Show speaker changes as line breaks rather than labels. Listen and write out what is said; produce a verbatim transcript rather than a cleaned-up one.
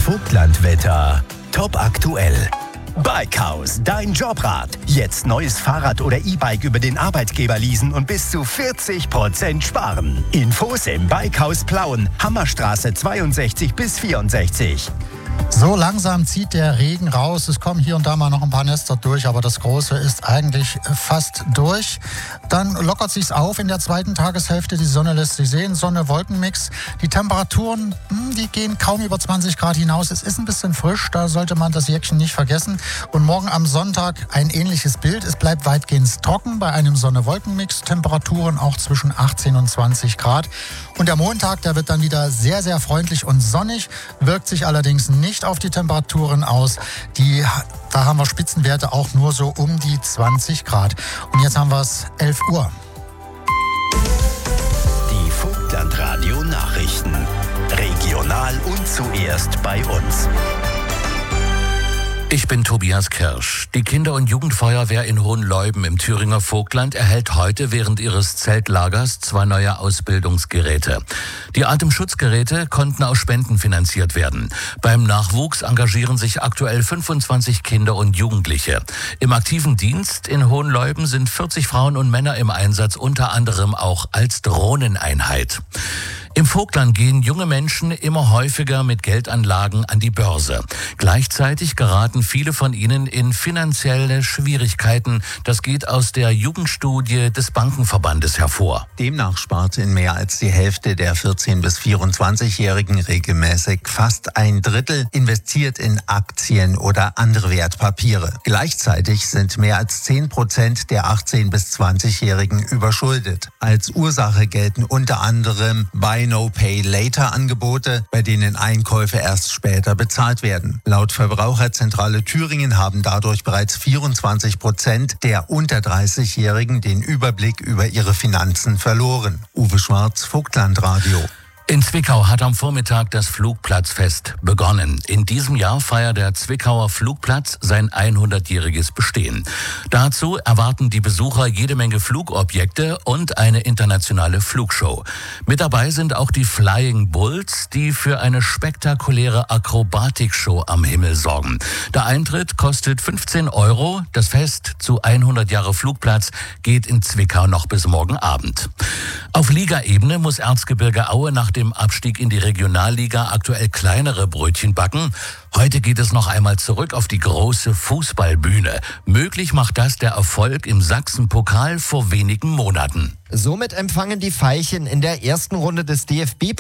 Vogtlandwetter. Top aktuell. Bikehaus, dein Jobrat. Jetzt neues Fahrrad oder E-Bike über den Arbeitgeber leasen und bis zu vierzig Prozent sparen. Infos im Bikehaus Plauen, Hammerstraße zweiundsechzig bis vierundsechzig.
So langsam zieht der Regen raus. Es kommen hier und da mal noch ein paar Nester durch, aber das Große ist eigentlich fast durch. Dann lockert sich's auf in der zweiten Tageshälfte. Die Sonne lässt sich sehen. Sonne-Wolkenmix. Die Temperaturen, die gehen kaum über zwanzig Grad hinaus. Es ist ein bisschen frisch, da sollte man das Jäckchen nicht vergessen. Und morgen am Sonntag ein ähnliches Bild. Es bleibt weitgehend trocken bei einem Sonne-Wolkenmix. Temperaturen auch zwischen achtzehn und zwanzig Grad. Und der Montag, der wird dann wieder sehr, sehr freundlich und sonnig, wirkt sich allerdings nicht auf die Temperaturen aus. Die, da haben wir Spitzenwerte auch nur so um die zwanzig Grad. Und jetzt haben wir es elf Uhr.
Die Vogtlandradio Nachrichten. Regional und zuerst bei uns.
Ich bin Tobias Kirsch. Die Kinder- und Jugendfeuerwehr in Hohenleuben im Thüringer Vogtland erhält heute während ihres Zeltlagers zwei neue Ausbildungsgeräte. Die Atemschutzgeräte konnten aus Spenden finanziert werden. Beim Nachwuchs engagieren sich aktuell fünfundzwanzig Kinder und Jugendliche. Im aktiven Dienst in Hohenleuben sind vierzig Frauen und Männer im Einsatz, unter anderem auch als Drohneneinheit. Im Vogtland gehen junge Menschen immer häufiger mit Geldanlagen an die Börse. Gleichzeitig geraten viele von ihnen in finanzielle Schwierigkeiten. Das geht aus der Jugendstudie des Bankenverbandes hervor.
Demnach spart in mehr als die Hälfte der vierzehn- bis vierundzwanzigjährigen regelmäßig. Fast ein Drittel investiert in Aktien oder andere Wertpapiere. Gleichzeitig sind mehr als zehn Prozent der achtzehn- bis zwanzigjährigen überschuldet. Als Ursache gelten unter anderem Buy No Pay Later Angebote, bei denen Einkäufe erst später bezahlt werden. Laut Verbraucherzentrale Thüringen haben dadurch bereits vierundzwanzig Prozent der unter dreißigjährigen den Überblick über ihre Finanzen verloren. Uwe Schwarz, Vogtlandradio.
In Zwickau hat am Vormittag das Flugplatzfest begonnen. In diesem Jahr feiert der Zwickauer Flugplatz sein hundertjähriges Bestehen. Dazu erwarten die Besucher jede Menge Flugobjekte und eine internationale Flugshow. Mit dabei sind auch die Flying Bulls, die für eine spektakuläre Akrobatikshow am Himmel sorgen. Der Eintritt kostet fünfzehn Euro. Das Fest zu hundert Jahre Flugplatz geht in Zwickau noch bis morgen Abend. Auf Ligaebene muss Erzgebirge Aue nach dem Abstieg in die Regionalliga aktuell kleinere Brötchen backen. Heute geht es noch einmal zurück auf die große Fußballbühne. Möglich macht das der Erfolg im Sachsenpokal vor wenigen Monaten.
Somit empfangen die Veilchen in der ersten Runde des D F B